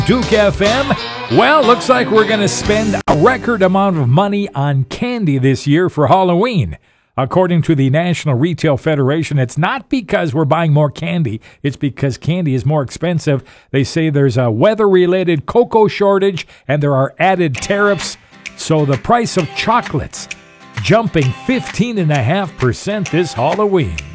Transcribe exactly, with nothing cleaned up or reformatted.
Duke F M. Well, looks like we're going to spend a record amount of money on candy this year for Halloween. According to the National Retail Federation, it's not because we're buying more candy. It's because candy is more expensive. They say there's a weather-related cocoa shortage and there are added tariffs. So the price of chocolates jumping fifteen point five percent this Halloween.